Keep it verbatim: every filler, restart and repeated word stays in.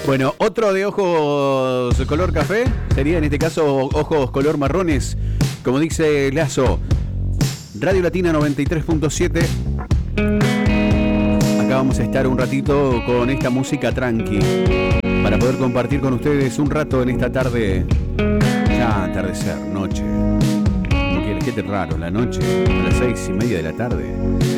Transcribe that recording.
Bueno, otro de ojos color café sería en este caso ojos color marrones, como dice Lazo. Radio Latina noventa y tres punto siete. Acá vamos a estar un ratito con esta música tranqui para poder compartir con ustedes un rato en esta tarde, ya atardecer, noche. Como quieres, qué raro, la noche, a las seis y media de la tarde.